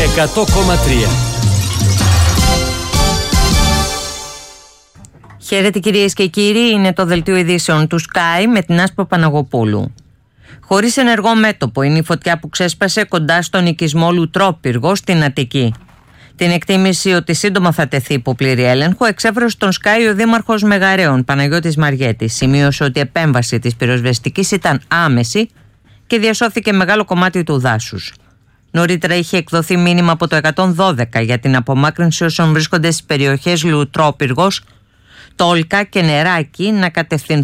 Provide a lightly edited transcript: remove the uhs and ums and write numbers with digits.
100,3. Χαίρετε κυρίες και κύριοι, είναι το δελτίο ειδήσεων του Sky με την Άσπρο Παναγοπούλου. Χωρίς ενεργό μέτωπο είναι η φωτιά που ξέσπασε κοντά στον οικισμό Λουτρόπυργο στην Αττική. Την εκτίμηση ότι σύντομα θα τεθεί υπό πλήρη έλεγχο εξέφρασε στον Sky ο Δήμαρχος Μεγαρέων Παναγιώτης Μαριέτης. Σημείωσε ότι η επέμβαση της πυροσβεστικής ήταν άμεση και διασώθηκε μεγάλο κομμάτι του δάσους. Νωρίτερα είχε εκδοθεί μήνυμα από το 112 για την απομάκρυνση όσων βρίσκονται στις περιοχές Λουτρόπυργος, Τόλκα και Νεράκι να κατευθυνθούν